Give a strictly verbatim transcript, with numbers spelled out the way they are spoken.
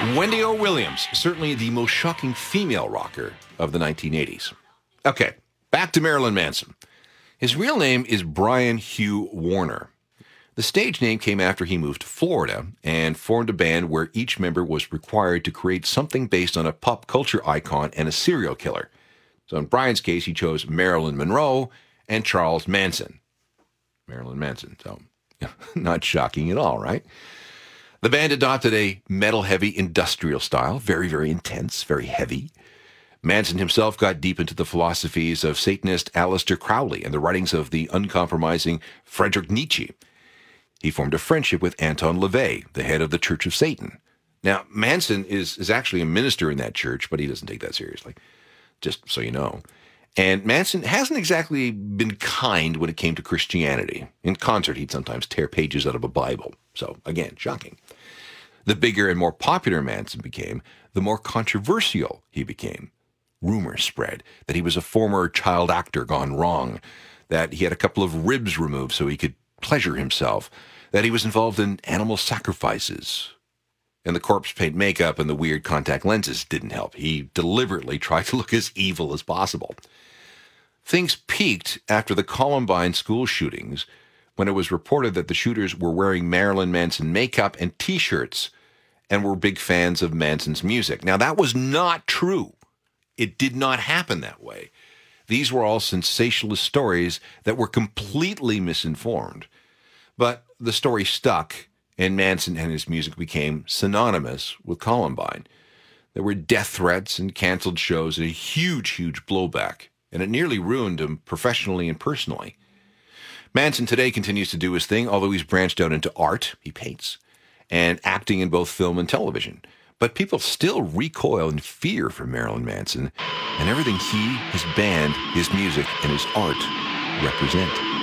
Wendy O. Williams, certainly the most shocking female rocker of the nineteen eighties. Okay, back to Marilyn Manson. His real name is Brian Hugh Warner. The stage name came after he moved to Florida and formed a band where each member was required to create something based on a pop culture icon and a serial killer. So in Brian's case, he chose Marilyn Monroe and Charles Manson. Marilyn Manson, so not shocking at all, right? The band adopted a metal-heavy industrial style, very, very intense, very heavy. Manson himself got deep into the philosophies of Satanist Aleister Crowley and the writings of the uncompromising Friedrich Nietzsche. He formed a friendship with Anton LaVey, the head of the Church of Satan. Now, Manson is, is actually a minister in that church, but he doesn't take that seriously, just so you know. And Manson hasn't exactly been kind when it came to Christianity. In concert, he'd sometimes tear pages out of a Bible. So, again, shocking. The bigger and more popular Manson became, the more controversial he became. Rumors spread that he was a former child actor gone wrong, that he had a couple of ribs removed so he could pleasure himself, that he was involved in animal sacrifices. And the corpse paint makeup and the weird contact lenses didn't help. He deliberately tried to look as evil as possible. Things peaked after the Columbine school shootings, when it was reported that the shooters were wearing Marilyn Manson makeup and T-shirts and were big fans of Manson's music. Now, that was not true. It did not happen that way. These were all sensationalist stories that were completely misinformed. But the story stuck, and Manson and his music became synonymous with Columbine. There were death threats and canceled shows and a huge, huge blowback, and it nearly ruined him professionally and personally. Manson today continues to do his thing, although he's branched out into art, he paints, and acting in both film and television. But people still recoil in fear from Marilyn Manson and everything he, his band, his music, and his art represent.